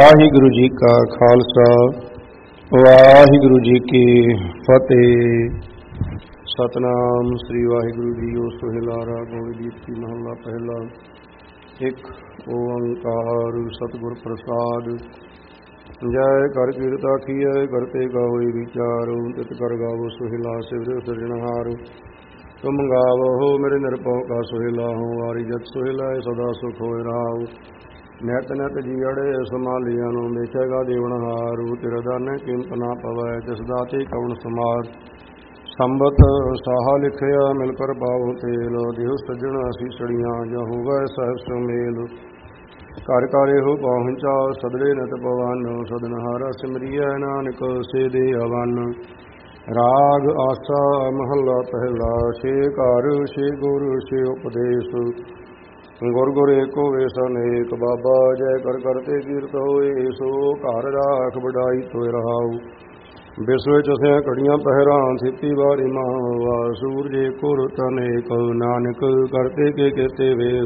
ਵਾਹਿਗੁਰੂ ਜੀ ਕਾ ਖਾਲਸਾ ਵਾਹਿਗੁਰੂ ਜੀ ਕੀ ਫਤਿਹ। ਸਤਨਾਮ ਸ੍ਰੀ ਵਾਹਿਗੁਰੂ ਜੀਓ। ਸੋਹਿਲਾ ਰਾਗ ਗੀਤੀ ਮਹੱਲਾ ਪਹਿਲਾ। ਇੱਕ ਓੰਕਾਰ ਸਤਿਗੁਰ ਪ੍ਰਸਾਦ। ਜੈ ਕਰ ਕੀਰਤ ਆਖੀਐ ਕਰਤੇ ਗਾਵੋ ਵਿਚਾਰੋ ਤਿਤ ਕਰ ਗਾਵੋ ਸੋਹਿਲਾ ਸਿਵਰ ਸਿਰਜਣਹਾਰ। ਤੁਮ ਗਾਵੋ ਮੇਰੇ ਨਿਰਭਉ ਕਾ ਸੋਹਿਲਾ ਹੋ ਵਾਰੀ ਜਤ ਸੋਹਿਲਾ ਸਦਾ ਸੁਖ ਹੋਇ ਰਾਉ। ਨਿਤ ਨਿਤ ਜੀਅੜੇ ਸੰਭਾਲੀਆਂ ਨੂੰ ਦੇਖੇਗਾ ਦੇਵਨਹਾਰੂ। ਤੇਰਾ ਦਾਨੇ ਕੀਮਤ ਨਾ ਪਵੈ ਤਿਸ ਦਾਤੇ ਕਵਣ ਸਮਾਰ। ਸੰਬਤ ਸਾਹਾ ਲਿਖਿਆ ਮਿਲ ਕਰ ਪਾਵੋ ਤੇਲ ਦੇਹ ਸੱਜਣ ਅਸੀਂ ਸੜੀਆਂ ਜਾਂ ਹੋਵੇ ਸਹਿਬ ਸੁਮੇਲ। ਘਰ ਘਰ ਇਹੋ ਪਹੁੰਚਾ ਸਦੜੇ ਨਿਤ ਪਵਨ ਸਦਨਹਾਰਾ ਸਿਮਰੀਐ ਨਾਨਕ ਸੇ ਦੇ ਅਵਨ। ਰਾਗ ਆਸਾ ਮਹੱਲਾ ਪਹਿਲਾ। ਛੇ ਘਰ ਛੇ ਗੁਰ ਛੇ ਉਪਦੇਸ਼ ਗੁਰ ਗੁਰ ਏਕੋ ਵੇਸ ਅਨੇਕ। ਬਾਬਾ ਜੈ ਕਰ ਕਰਤੇ ਕੀਰਤ ਹੋਏ ਸੋ ਘਰ ਰਾਖ ਵਡਾਈ ਤੋਇ ਰਹਾਉ। ਵਿਸਵੇ ਚਸਿਆ ਘੜੀਆਂ ਪਹਿਰਾਂ ਥਿਤੀ ਵਾਰੀ ਮਾਵਾ। ਸੂਰਜ ਏਕੋ ਰੁੱਤ ਅਨੇਕ ਨਾਨਕ ਕਰਤੇ ਕੇ ਕੇਤੇ ਵੇਸ।